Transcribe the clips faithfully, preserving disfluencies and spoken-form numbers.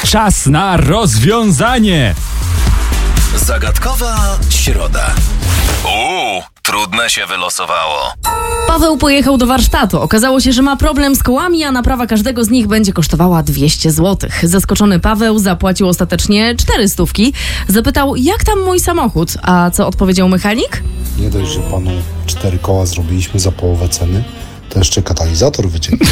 Czas na rozwiązanie. Zagadkowa środa. Uuu, trudne się wylosowało. Paweł pojechał do warsztatu. Okazało się, że ma problem z kołami, a naprawa każdego z nich będzie kosztowała dwieście złotych. Zaskoczony Paweł zapłacił ostatecznie cztery stówki. Zapytał, jak tam mój samochód? A co odpowiedział mechanik? Nie dość, że panu cztery koła zrobiliśmy za połowę ceny, to jeszcze katalizator wyciekł.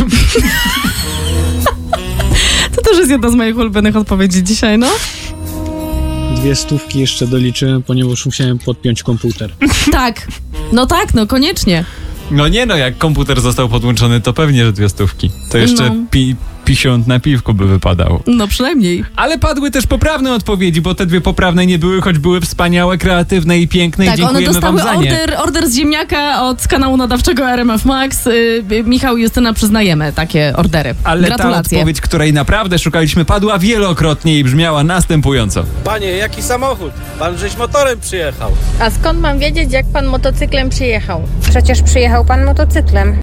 To też jest jedna z moich ulubionych odpowiedzi dzisiaj, no. Dwie stówki jeszcze doliczyłem, ponieważ musiałem podpiąć komputer. Tak, no tak, no koniecznie. No nie no, jak komputer został podłączony, to pewnie, że dwie stówki. To jeszcze No. pi, pisiąt na piwku by wypadało. No przynajmniej. Ale padły też poprawne odpowiedzi, bo te dwie poprawne nie były, choć były wspaniałe, kreatywne i piękne Tak, i one dziękujemy dostały wam za nie. order, order z ziemniaka od kanału nadawczego R M F Max. Yy, Michał i Justyna, przyznajemy takie ordery. Ale ta Gratulacje. odpowiedź, której naprawdę szukaliśmy, padła wielokrotnie i brzmiała następująco. Panie, jaki samochód? Pan żeś motorem przyjechał. A skąd mam wiedzieć, jak pan motocyklem przyjechał? Przecież przyjechał pan motocyklem.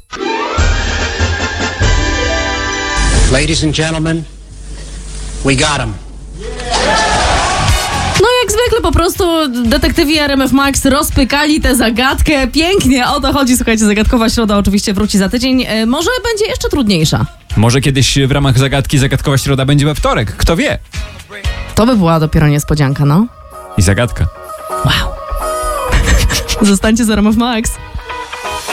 Ladies and gentlemen, we got him. No jak zwykle po prostu detektywi R M F Max rozpykali tę zagadkę. Pięknie, o to chodzi. Słuchajcie, zagadkowa środa oczywiście wróci za tydzień. E, może będzie jeszcze trudniejsza. Może kiedyś w ramach zagadki zagadkowa środa będzie we wtorek, kto wie? To by była dopiero niespodzianka, no. I zagadka. Wow. Zostańcie z R M F Max.